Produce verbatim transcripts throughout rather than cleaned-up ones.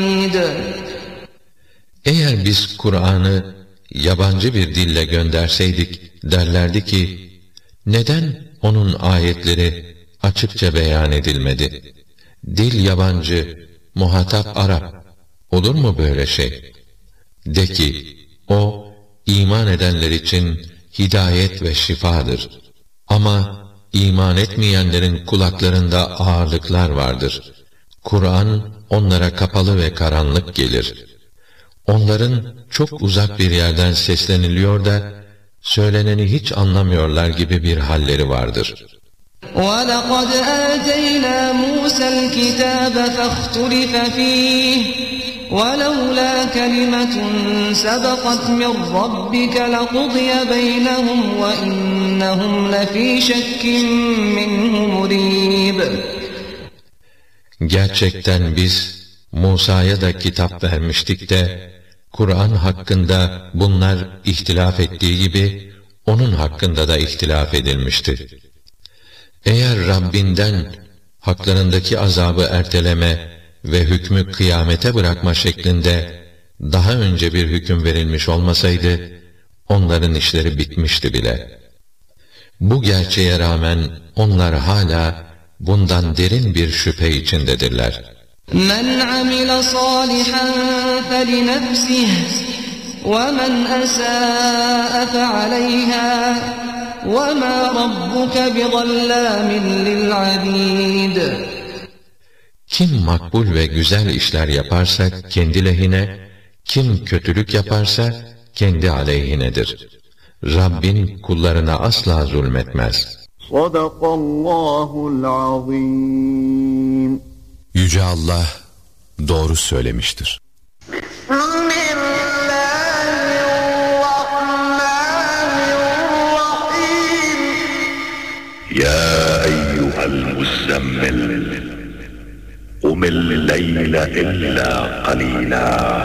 Eğer biz Kur'an'ı yabancı bir dille gönderseydik, derlerdi ki, neden onun ayetleri açıkça beyan edilmedi? Dil yabancı, muhatap Arap. Olur mu böyle şey? De ki, o, iman edenler için hidayet ve şifadır. Ama iman etmeyenlerin kulaklarında ağırlıklar vardır. Kur'an onlara kapalı ve karanlık gelir. Onların çok uzak bir yerden sesleniliyor da, söyleneni hiç anlamıyorlar gibi bir halleri vardır. وَلَقَدْ آتَيْنَا مُوسَى الْكِتَابَ فَاخْتُلِفَ فِيهِ وَلَوْلَا كَلِمَةٌ سَبَقَتْ مِنْ رَبِّكَ لَقُضِيَ بَيْنَهُمْ وَإِنَّهُمْ لَفِي شَكٍّ مِّنْهُ مُرِيبٍ. Gerçekten biz Musa'ya da kitap vermiştik de, Kur'an hakkında bunlar ihtilaf ettiği gibi, onun hakkında da ihtilaf edilmişti. Eğer Rabbinden haklarındaki azabı erteleme ve hükmü kıyamete bırakma şeklinde daha önce bir hüküm verilmiş olmasaydı, onların işleri bitmişti bile. Bu gerçeğe rağmen onlar hala bundan derin bir şüphe içindedirler. مَنْ عَمِلَ صَالِحًا فَلِنَفْسِهِ وَمَنْ أَسَاءَ فَعَلَيْهَا وَمَا رَبُّكَ بِظَلَّامٍ لِلْعَبِيدِ. Kim makbul ve güzel işler yaparsa kendi lehine, kim kötülük yaparsa kendi aleyhinedir. Rabbin kullarına asla zulmetmez. Sadakallahul azim. Yüce Allah doğru söylemiştir. Ya eyyuhel muzzemmil umil leyle illa qalila.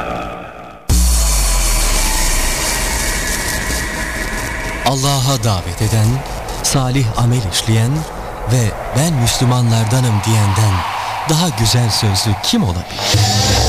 Allah'a davet eden, salih amel işleyen ve ben Müslümanlardanım diyenden daha güzel sözlü kim olabilir?